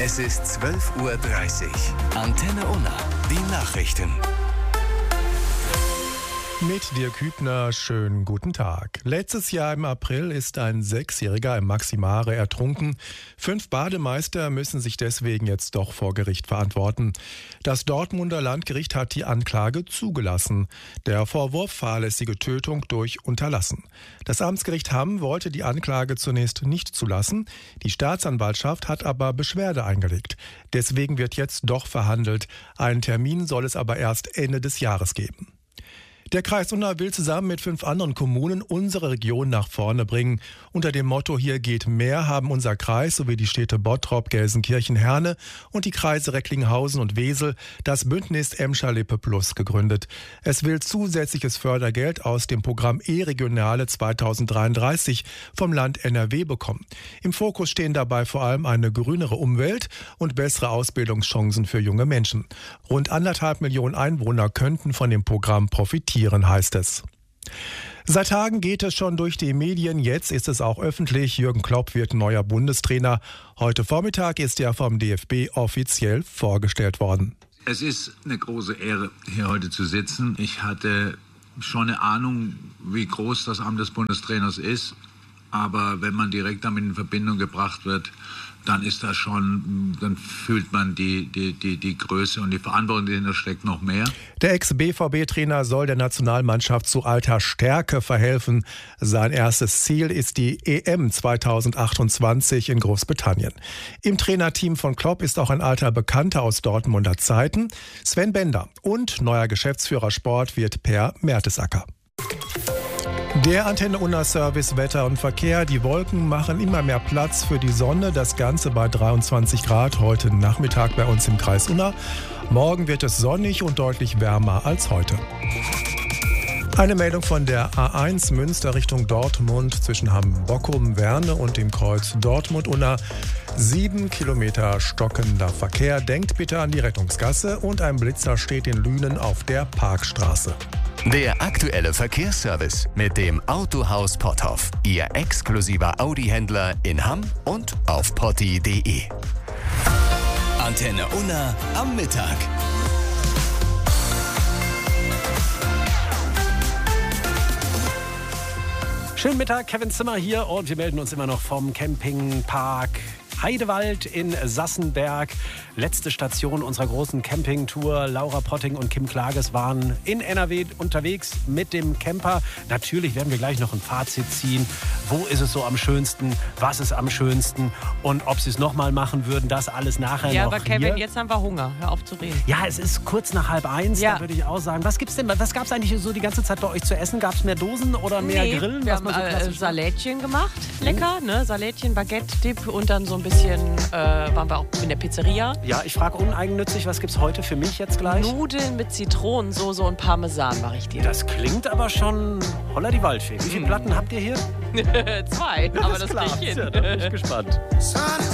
Es ist 12:30 Uhr. Antenne Unna, die Nachrichten. Mit Dirk Hübner, schönen guten Tag. Letztes Jahr im April ist ein 6-Jähriger im Maximare ertrunken. 5 Bademeister müssen sich deswegen jetzt doch vor Gericht verantworten. Das Dortmunder Landgericht hat die Anklage zugelassen. Der Vorwurf fahrlässige Tötung durch Unterlassen. Das Amtsgericht Hamm wollte die Anklage zunächst nicht zulassen. Die Staatsanwaltschaft hat aber Beschwerde eingelegt. Deswegen wird jetzt doch verhandelt. Einen Termin soll es aber erst Ende des Jahres geben. Der Kreis Unna will zusammen mit 5 anderen Kommunen unsere Region nach vorne bringen. Unter dem Motto Hier geht mehr haben unser Kreis sowie die Städte Bottrop, Gelsenkirchen, Herne und die Kreise Recklinghausen und Wesel das Bündnis Emscher-Lippe Plus gegründet. Es will zusätzliches Fördergeld aus dem Programm E-Regionale 2033 vom Land NRW bekommen. Im Fokus stehen dabei vor allem eine grünere Umwelt und bessere Ausbildungschancen für junge Menschen. Rund 1,5 Millionen Einwohner könnten von dem Programm profitieren, heißt es. Seit Tagen geht es schon durch die Medien, jetzt ist es auch öffentlich. Jürgen Klopp wird neuer Bundestrainer. Heute Vormittag ist er vom DFB offiziell vorgestellt worden. Es ist eine große Ehre, hier heute zu sitzen. Ich hatte schon eine Ahnung, wie groß das Amt des Bundestrainers ist. Aber wenn man direkt damit in Verbindung gebracht wird, dann ist das schon, dann fühlt man die Größe und die Verantwortung, die dahinter steckt, noch mehr. Der Ex-BVB-Trainer soll der Nationalmannschaft zu alter Stärke verhelfen. Sein erstes Ziel ist die EM 2028 in Großbritannien. Im Trainerteam von Klopp ist auch ein alter Bekannter aus Dortmunder Zeiten, Sven Bender. Und neuer Geschäftsführer Sport wird Per Mertesacker. Der Antenne Unna Service Wetter und Verkehr. Die Wolken machen immer mehr Platz für die Sonne. Das Ganze bei 23 Grad heute Nachmittag bei uns im Kreis Unna. Morgen wird es sonnig und deutlich wärmer als heute. Eine Meldung von der A1 Münster Richtung Dortmund zwischen Hamm-Bockum-Werne und dem Kreuz Dortmund-Unna. 7 Kilometer stockender Verkehr. Denkt bitte an die Rettungsgasse und ein Blitzer steht in Lünen auf der Parkstraße. Der aktuelle Verkehrsservice mit dem Autohaus Potthoff. Ihr exklusiver Audi-Händler in Hamm und auf potti.de. Antenne Unna am Mittag. Schönen Mittag, Kevin Zimmer hier und wir melden uns immer noch vom Campingpark Heidewald in Sassenberg. Letzte Station unserer großen Campingtour. Laura Potting und Kim Klages waren in NRW unterwegs mit dem Camper. Natürlich werden wir gleich noch ein Fazit ziehen. Wo ist es so am schönsten? Was ist am schönsten? Und ob sie es nochmal machen würden, das alles nachher ja, noch aber Kevin, hier. jetzt haben wir Hunger. Hör auf zu reden. Ja, es ist kurz nach 12:30, Ja. da würde ich auch sagen. Was gab es eigentlich so die ganze Zeit bei euch zu essen? Gab es mehr Dosen oder mehr Grillen? Wir was haben man so klassisch macht? Salätchen gemacht. Lecker, ne? Salätchen, Baguette-Dip und dann so ein bisschen waren wir auch in der Pizzeria. Ja, ich frage uneigennützig, was gibt's heute für mich jetzt gleich? Nudeln mit Zitronensoße und Parmesan mache ich dir. Das klingt aber schon holla die Waldfee. Wie viele Platten habt ihr hier? 2, aber das krieg ich hin. Ja, da bin ich gespannt. Sun